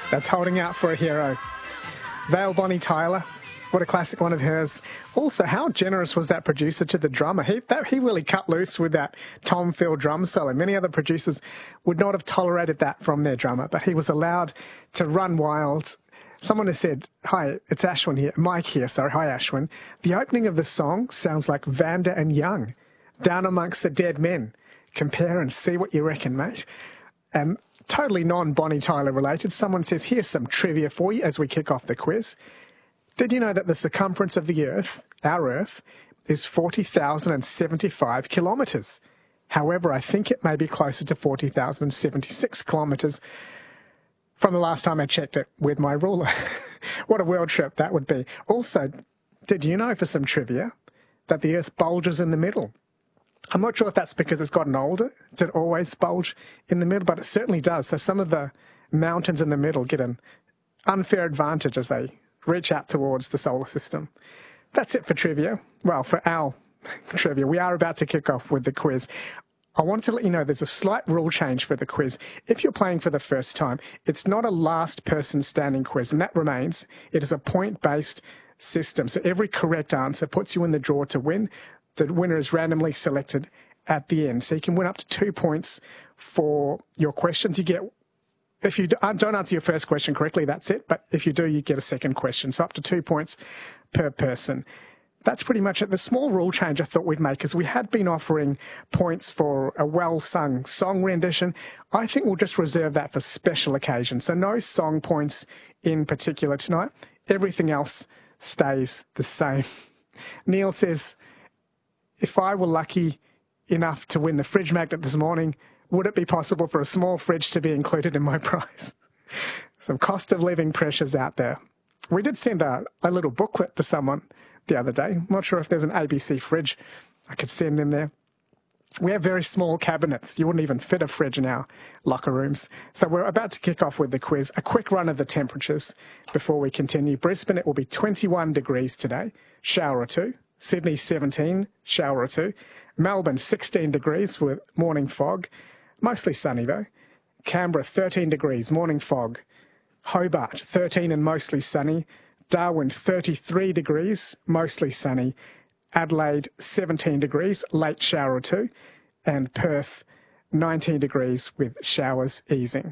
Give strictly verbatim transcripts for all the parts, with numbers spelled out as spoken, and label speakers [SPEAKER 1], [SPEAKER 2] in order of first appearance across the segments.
[SPEAKER 1] That's Holding Out for a Hero. Vale Bonnie Tyler, what a classic one of hers. Also, how generous was that producer to the drummer? He that, he really cut loose with that Tom Phil drum solo. Many other producers would not have tolerated that from their drummer, but he was allowed to run wild. Someone has said, hi, it's Ashwin here, Mike here, sorry, hi Ashwin. The opening of the song sounds like Vanda and Young, Down Amongst the Dead Men. Compare and see what you reckon, mate. Um, totally non-Bonnie Tyler related. Someone says, here's some trivia for you as we kick off the quiz. Did you know that the circumference of the Earth, our Earth, is forty thousand seventy-five kilometres? However, I think it may be closer to forty thousand seventy-six kilometres from the last time I checked it with my ruler. What a world trip that would be. Also, did you know, for some trivia, that the Earth bulges in the middle? I'm not sure if that's because it's gotten older. Did it always bulge in the middle? But it certainly does. So some of the mountains in the middle get an unfair advantage as they reach out towards the solar system. That's it for trivia. Well, for our trivia, we are about to kick off with the quiz. I want to let you know there's a slight rule change for the quiz. If you're playing for the first time, it's not a last person standing quiz, and that remains. It is a point-based system. So every correct answer puts you in the draw to win. The winner is randomly selected at the end. So you can win up to two points for your questions. You get, if you don't answer your first question correctly, that's it. But if you do, you get a second question. So up to two points per person. That's pretty much it. The small rule change I thought we'd make is we had been offering points for a well-sung song rendition. I think we'll just reserve that for special occasions. So no song points in particular tonight. Everything else stays the same. Neil says, if I were lucky enough to win the fridge magnet this morning, would it be possible for a small fridge to be included in my prize? Some cost of living pressures out there. We did send a, a little booklet to someone the other day. I'm not sure if there's an A B C fridge I could send in there. We have very small cabinets. You wouldn't even fit a fridge in our locker rooms. So we're about to kick off with the quiz. A quick run of the temperatures before we continue. Brisbane, it will be twenty-one degrees today, shower or two. Sydney, seventeen, shower or two. Melbourne, sixteen degrees with morning fog. Mostly sunny though. Canberra, thirteen degrees, morning fog. Hobart, thirteen and mostly sunny. Darwin, thirty-three degrees, mostly sunny. Adelaide, seventeen degrees, late shower or two. And Perth, nineteen degrees with showers easing.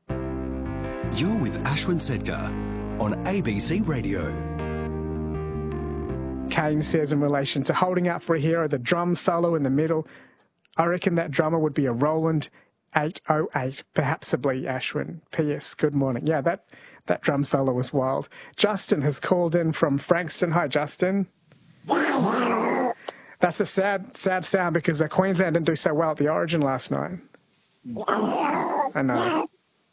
[SPEAKER 2] You're with Ashwin Sedgar on A B C Radio.
[SPEAKER 1] Kane says in relation to Holding Out for a Hero, the drum solo in the middle, I reckon that drummer would be a Roland eight oh eight, perhaps a Blee Ashwin. P S, good morning. Yeah, that, that drum solo was wild. Justin has called in from Frankston. Hi, Justin. That's a sad, sad sound because uh, Queensland didn't do so well at the Origin last night. I know.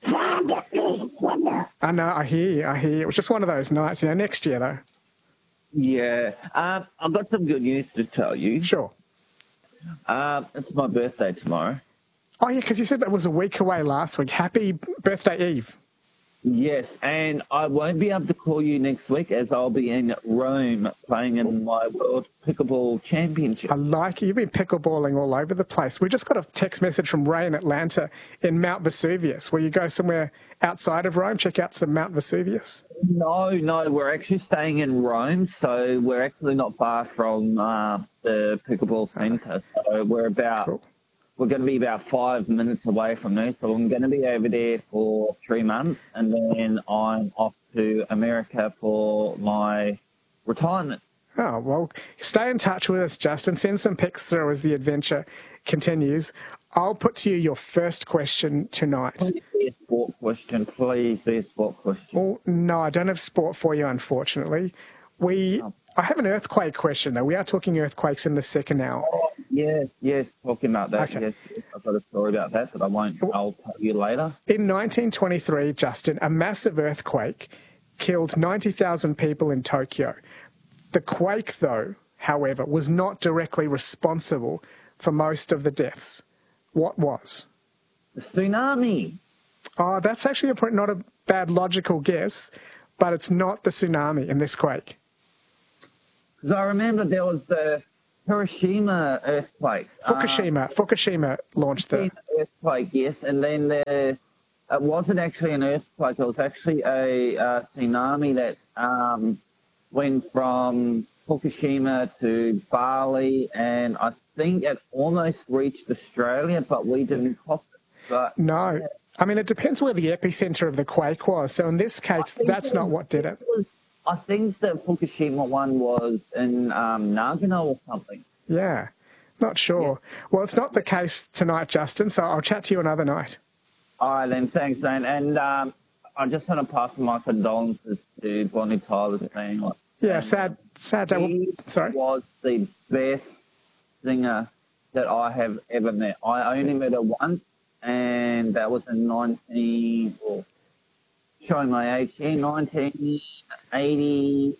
[SPEAKER 1] I know, I hear you, I hear you. It was just one of those nights, you know, next year though.
[SPEAKER 3] Yeah, um, I've got some good news to tell you.
[SPEAKER 1] Sure.
[SPEAKER 3] Um, it's my birthday tomorrow.
[SPEAKER 1] Oh, yeah, because you said that was a week away last week. Happy birthday eve.
[SPEAKER 3] Yes, and I won't be able to call you next week as I'll be in Rome playing in my World Pickleball Championship.
[SPEAKER 1] I like it. You've been pickleballing all over the place. We just got a text message from Ray in Atlanta in Mount Vesuvius. Will you go somewhere outside of Rome, check out some Mount Vesuvius?
[SPEAKER 3] No, no, we're actually staying in Rome, so we're actually not far from uh, the pickleball centre. So we're about... Cool. We're going to be about five minutes away from there, so I'm going to be over there for three months, and then I'm off to America for my retirement.
[SPEAKER 1] Oh, well, stay in touch with us, Justin. Send some pics through as the adventure continues. I'll put to you your first question tonight.
[SPEAKER 3] Please be a sport question. Please be a sport question.
[SPEAKER 1] Well, no, I don't have sport for you, unfortunately. We, oh. I have an earthquake question, though. We are talking earthquakes in the second hour.
[SPEAKER 3] Oh, yes, yes, talking about that.
[SPEAKER 1] Okay.
[SPEAKER 3] Yes, yes, I've got a story about that, but I won't. I'll tell you later.
[SPEAKER 1] In nineteen twenty-three, Justin, a massive earthquake killed ninety thousand people in Tokyo. The quake, though, however, was not directly responsible for most of the deaths. What was?
[SPEAKER 3] The tsunami.
[SPEAKER 1] Oh, that's actually a, not a bad logical guess, but it's not the tsunami in this quake.
[SPEAKER 3] Because I remember there was the Hiroshima earthquake.
[SPEAKER 1] Fukushima. Uh, Fukushima launched the
[SPEAKER 3] earthquake, yes, and then the it wasn't actually an earthquake. It was actually a uh, tsunami that um, went from Fukushima to Bali, and I think it almost reached Australia, but we didn't cop it. But,
[SPEAKER 1] no.
[SPEAKER 3] Yeah.
[SPEAKER 1] I mean, it depends where the epicenter of the quake was. So in this case, that's not what did it.
[SPEAKER 3] it was, I think the Fukushima one was in um, Nagano or something.
[SPEAKER 1] Yeah, not sure. Yeah. Well, it's not the case tonight, Justin, so I'll chat to you another night.
[SPEAKER 3] All right, then. Thanks, Dan. And um, I just want to pass my condolences to Bonnie Tyler's family.
[SPEAKER 1] Yeah, and sad, sad day.
[SPEAKER 3] He
[SPEAKER 1] Sorry.
[SPEAKER 3] was the best singer that I have ever met. I only met her once, and that was in nineteen, or showing my age here, nineteen eighty-eight.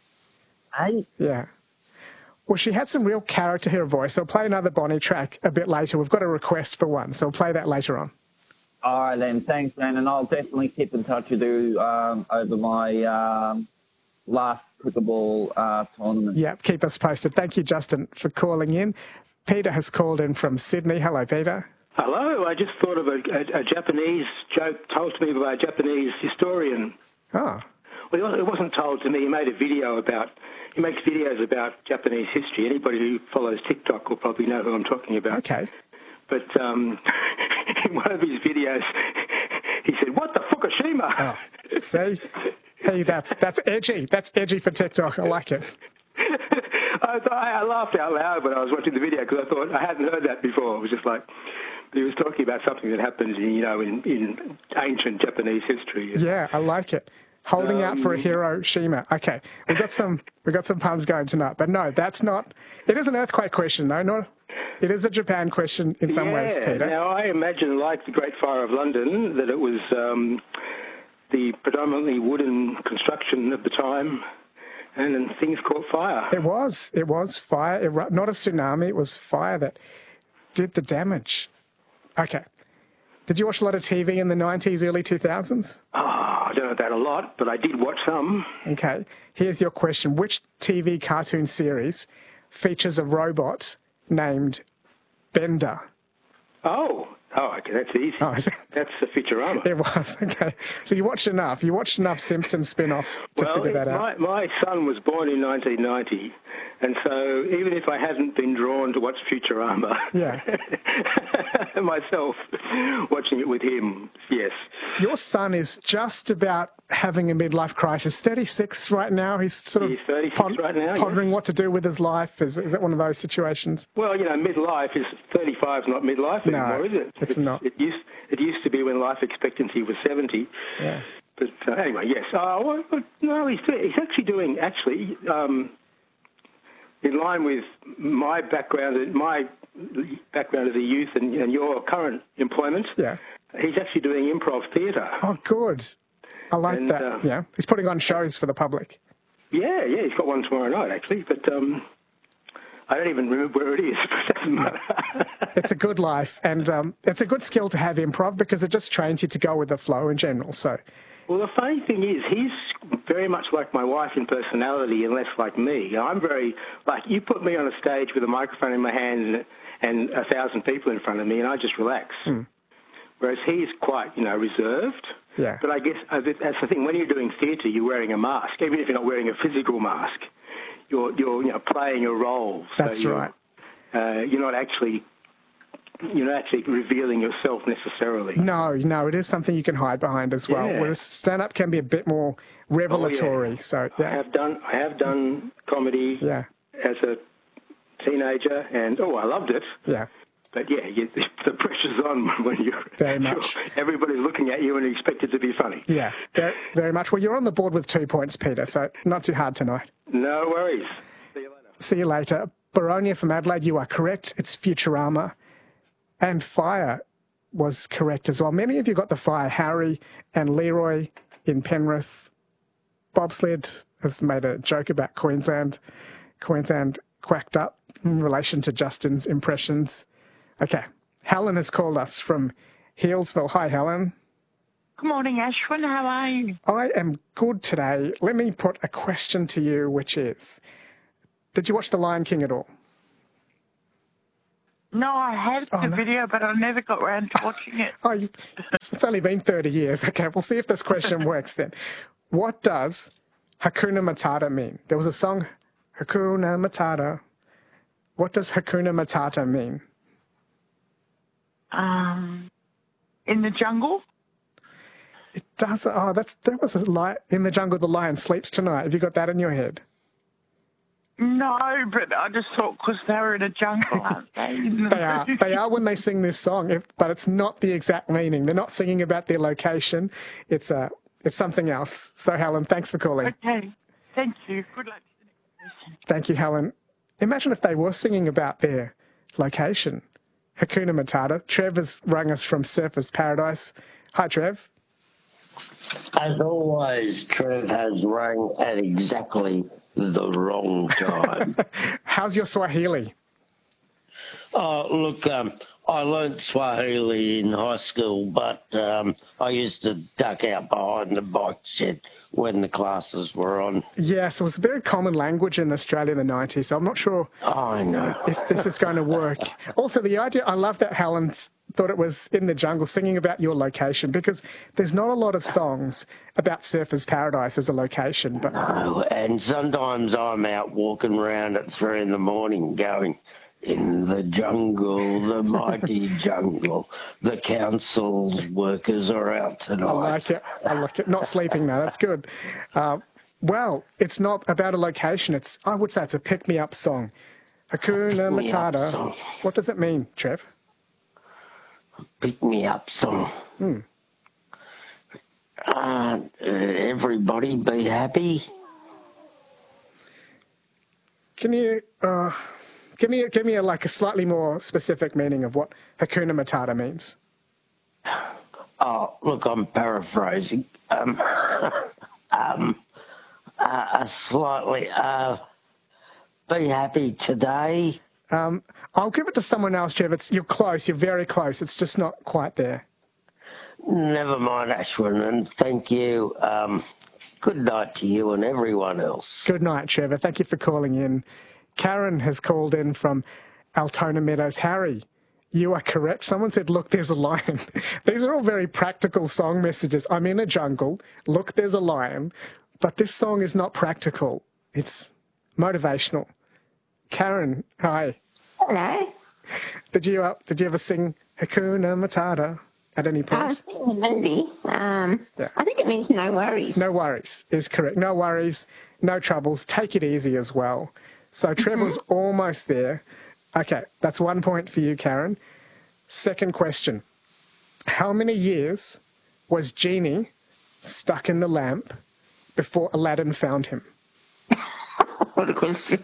[SPEAKER 1] Yeah. Well, she had some real character to her voice. I'll play another Bonnie track a bit later. We've got a request for one, so I'll play that later on.
[SPEAKER 3] All right, then. Thanks, man. And I'll definitely keep in touch with you um, over my um, last cricketball uh, tournament.
[SPEAKER 1] Yeah, keep us posted. Thank you, Justin, for calling in. Peter has called in from Sydney. Hello, Peter.
[SPEAKER 4] Hello. I just thought of a, a, a Japanese joke told to me by a Japanese historian.
[SPEAKER 1] Oh.
[SPEAKER 4] Well, it wasn't told to me. He made a video about, he makes videos about Japanese history. Anybody who follows TikTok will probably know who I'm talking about.
[SPEAKER 1] Okay.
[SPEAKER 4] But um, in one of his videos, he said, "What the Fukushima?"
[SPEAKER 1] Oh, see? Hey, that's that's edgy. That's edgy for TikTok. I like it.
[SPEAKER 4] I, I laughed out loud when I was watching the video because I thought I hadn't heard that before. It was just like he was talking about something that happened, in, you know, in, in ancient Japanese history.
[SPEAKER 1] Yeah, I like it. Holding um, out for a Hiroshima. Okay, we've got some we've got some puns going tonight, but no, that's not. It is an earthquake question, though. Not. It is a Japan question in some
[SPEAKER 4] yeah,
[SPEAKER 1] ways, Peter.
[SPEAKER 4] Now, I imagine, like the Great Fire of London, that it was um, the predominantly wooden construction of the time, and then things caught fire.
[SPEAKER 1] It was. It was fire. It, not a tsunami. It was fire that did the damage. Okay. Did you watch a lot of T V in the nineties, early two thousands?
[SPEAKER 4] Oh, I don't know that a lot, but I did watch some.
[SPEAKER 1] Okay. Here's your question. Which T V cartoon series features a robot named Bender?
[SPEAKER 4] Oh, oh, okay, that's easy. Oh, is it? That's the Futurama.
[SPEAKER 1] It was, okay. So you watched enough. You watched enough Simpsons spin-offs to
[SPEAKER 4] well,
[SPEAKER 1] figure that
[SPEAKER 4] my,
[SPEAKER 1] out.
[SPEAKER 4] My son was born in nineteen ninety, and so even if I hadn't been drawn to watch Futurama,
[SPEAKER 1] yeah,
[SPEAKER 4] myself watching it with him, yes.
[SPEAKER 1] Your son is just about having a midlife crisis. thirty-six right now. He's sort of
[SPEAKER 4] He's thirty-six
[SPEAKER 1] pon-
[SPEAKER 4] right now,
[SPEAKER 1] pondering
[SPEAKER 4] yes.
[SPEAKER 1] what to do with his life. Is is it one of those situations?
[SPEAKER 4] Well, you know, midlife is thirty-five is not midlife
[SPEAKER 1] no,
[SPEAKER 4] anymore, is it?
[SPEAKER 1] It's, it's not.
[SPEAKER 4] It used it used to be when life expectancy was seventy.
[SPEAKER 1] Yeah.
[SPEAKER 4] But uh, anyway, yes. Uh, well, no, he's he's actually doing actually um, in line with my background, my background as a youth, and, and your current employment.
[SPEAKER 1] Yeah.
[SPEAKER 4] He's actually doing improv theatre.
[SPEAKER 1] Oh, good. I like
[SPEAKER 4] and,
[SPEAKER 1] that.
[SPEAKER 4] Uh,
[SPEAKER 1] yeah. He's putting on shows for the public.
[SPEAKER 4] Yeah, yeah. He's got one tomorrow night actually, but. Um, I don't even remember where it is, but it doesn't matter.
[SPEAKER 1] It's a good life, and um, it's a good skill to have improv because it just trains you to go with the flow in general. So,
[SPEAKER 4] well, the funny thing is, he's very much like my wife in personality and less like me. I'm very, like, you put me on a stage with a microphone in my hand and, and a thousand people in front of me, and I just relax. Mm. Whereas he's quite, you know, reserved.
[SPEAKER 1] Yeah.
[SPEAKER 4] But I guess uh, that's the thing. When you're doing theatre, you're wearing a mask, even if you're not wearing a physical mask. You're, you're you know, playing a role.
[SPEAKER 1] That's
[SPEAKER 4] so
[SPEAKER 1] right.
[SPEAKER 4] Uh, you're not actually, you're not actually revealing yourself necessarily.
[SPEAKER 1] No, no, it is something you can hide behind as well.
[SPEAKER 4] Yeah.
[SPEAKER 1] Whereas stand-up can be a bit more revelatory.
[SPEAKER 4] Oh, yeah.
[SPEAKER 1] So yeah.
[SPEAKER 4] I have done, I have done comedy
[SPEAKER 1] yeah.
[SPEAKER 4] as a teenager, and oh, I loved it.
[SPEAKER 1] Yeah.
[SPEAKER 4] But yeah, you, the pressure's on when you're
[SPEAKER 1] very much.
[SPEAKER 4] You're, everybody's looking at you and you expect it to be funny.
[SPEAKER 1] Yeah, very, very much. Well, you're on the board with two points, Peter. So not too hard tonight.
[SPEAKER 4] No worries. See you later.
[SPEAKER 1] See you later. Baronia from Adelaide, you are correct. It's Futurama. And Fire was correct as well. Many of you got the Fire. Harry and Leroy in Penrith. Bobsled has made a joke about Queensland. Queensland quacked up in relation to Justin's impressions. Okay. Helen has called us from Healesville. Hi, Helen.
[SPEAKER 5] Good morning, Ashwin. How are you?
[SPEAKER 1] I am good today. Let me put a question to you, which is, did you watch The Lion King at all?
[SPEAKER 5] No, I had
[SPEAKER 1] Oh,
[SPEAKER 5] the
[SPEAKER 1] no.
[SPEAKER 5] video, but I never got around to watching it.
[SPEAKER 1] Oh, you, it's only been thirty years. Okay, we'll see if this question works then. What does Hakuna Matata mean? There was a song, Hakuna Matata. What does Hakuna Matata mean?
[SPEAKER 5] Um, in the jungle?
[SPEAKER 1] It does. Oh, that's that was a lie. In the jungle, the lion sleeps tonight. Have you got that in your head?
[SPEAKER 5] No, but I just thought because they were in a jungle, aren't they? In the
[SPEAKER 1] They are. They are when they sing this song, if, but it's not the exact meaning. They're not singing about their location. It's a. It's something else. So, Helen, thanks for calling.
[SPEAKER 5] Okay, thank you. Good luck to the next person.
[SPEAKER 1] Thank you, Helen. Imagine if they were singing about their location. Hakuna Matata. Trev has rung us from Surfers Paradise. Hi, Trev.
[SPEAKER 6] As always, Trev has rang at exactly the wrong time.
[SPEAKER 1] How's your Swahili?
[SPEAKER 6] Oh, look, um, I learnt Swahili in high school, but um, I used to duck out behind the bike shed when the classes were on.
[SPEAKER 1] Yes, it was a very common language in Australia in the nineties, so I'm not sure
[SPEAKER 6] I know.
[SPEAKER 1] if this is going to work. Also, the idea, I love that Helen's thought it was in the jungle singing about your location, because there's not a lot of songs about Surfers Paradise as a location. But
[SPEAKER 6] Oh, and sometimes I'm out walking around at three in the morning going, in the jungle, the mighty jungle, the council's workers are out tonight.
[SPEAKER 1] I like it. I like it. Not sleeping now. That's good. Uh, well, it's not about a location. It's I would say it's a pick-me-up song. Hakuna
[SPEAKER 6] Pick-me-up
[SPEAKER 1] Matata.
[SPEAKER 6] song.
[SPEAKER 1] What does it mean, Trev?
[SPEAKER 6] Pick me up song.
[SPEAKER 1] Hmm.
[SPEAKER 6] Uh, everybody be happy.
[SPEAKER 1] Can you uh, give me give me a, like a slightly more specific meaning of what Hakuna Matata means?
[SPEAKER 6] Oh, look, I'm paraphrasing. Um, um, uh, uh, slightly. Uh, be happy today.
[SPEAKER 1] Um, I'll give it to someone else, Trev. It's, you're close. You're very close. It's just not quite there.
[SPEAKER 6] Never mind, Ashwin, and thank you. Um, good night to you and everyone else.
[SPEAKER 1] Good night, Trevor. Thank you for calling in. Karen has called in from Altona Meadows. Harry, you are correct. Someone said, look, there's a lion. These are all very practical song messages. I'm in a jungle. Look, there's a lion. But this song is not practical. It's motivational. Karen, hi.
[SPEAKER 7] Hello.
[SPEAKER 1] Did you uh, did you ever sing Hakuna Matata at any
[SPEAKER 7] I
[SPEAKER 1] point?
[SPEAKER 7] was thinking the movie. Um,
[SPEAKER 1] Yeah.
[SPEAKER 7] I think it means no worries.
[SPEAKER 1] No worries is correct. No worries, no troubles. Take it easy as well. So Trevor's almost there. Okay, that's one point for you, Karen. Second question. How many years was Genie stuck in the lamp before Aladdin found him?
[SPEAKER 7] What a question.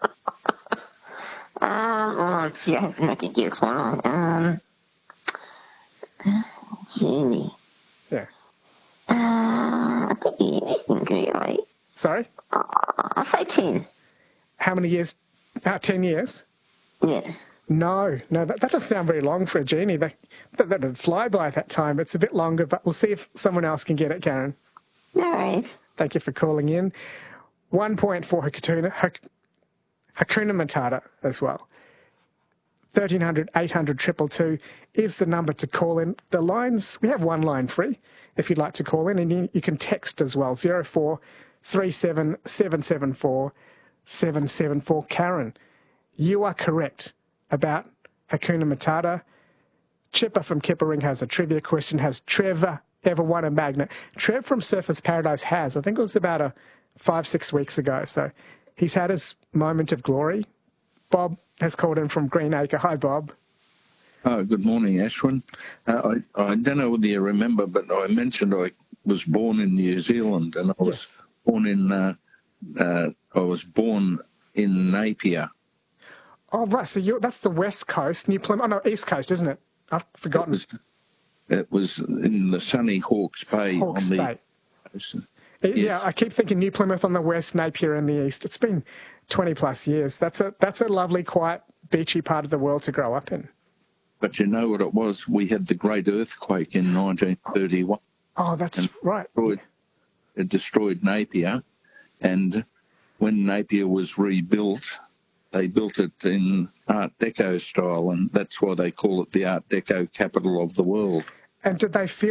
[SPEAKER 7] um, oh, gee, I have to make a guess, won't I? Um, Genie.
[SPEAKER 1] Yeah.
[SPEAKER 7] Uh, it could be anything, really.
[SPEAKER 1] Sorry?
[SPEAKER 7] Uh, I'll say ten.
[SPEAKER 1] How many years? Uh, ten years?
[SPEAKER 7] Yeah.
[SPEAKER 1] No, no, that, that doesn't sound very long for a genie. That, that, that would fly by at that time. It's a bit longer, but we'll see if someone else can get it, Karen.
[SPEAKER 7] No worries.
[SPEAKER 1] Thank you for calling in. One point for Hakuna, Hak, Hakuna Matata as well. thirteen hundred, eight hundred, two two two is the number to call in. The lines, we have one line free if you'd like to call in, and you, you can text as well, zero four three seven seven seven four seven seven four. Karen, you are correct about Hakuna Matata. Chipper from Kippering has a trivia question. Has Trevor ever won a magnet? Trev from Surfers Paradise has. I think it was about a five, six weeks ago. So he's had his moment of glory. Bob has called in from Greenacre. Hi, Bob.
[SPEAKER 8] Oh, good morning, Ashwin. Uh, I, I don't know whether you remember, but I mentioned I was born in New Zealand, and I was
[SPEAKER 1] Yes.
[SPEAKER 8] born in uh, uh, I was born in Napier.
[SPEAKER 1] Oh, right. So you that's the West Coast, New Plymouth. Oh, no, East Coast, isn't it? I've
[SPEAKER 8] It
[SPEAKER 1] forgotten.
[SPEAKER 8] was, it was in the sunny Hawke's Bay
[SPEAKER 1] Hawke's
[SPEAKER 8] on the
[SPEAKER 1] Bay.
[SPEAKER 8] coast.
[SPEAKER 1] It- Yeah,
[SPEAKER 8] Yes.
[SPEAKER 1] I keep thinking New Plymouth on the west, Napier in the east. It's been twenty plus years. That's a that's a lovely, quiet, beachy part of the world to grow up in.
[SPEAKER 8] But you know what it was? We had the great earthquake in nineteen thirty-one.
[SPEAKER 1] Oh, that's right.
[SPEAKER 8] Destroyed, it destroyed Napier, and when Napier was rebuilt, they built it in Art Deco style, and that's why they call it the Art Deco capital of the world.
[SPEAKER 1] And did they feel